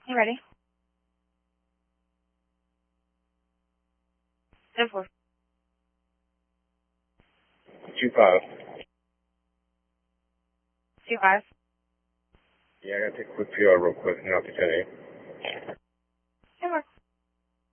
You ready? 10-4. 2-5. 2-5. Yeah, I gotta take a quick PR real quick. Now, 10-8.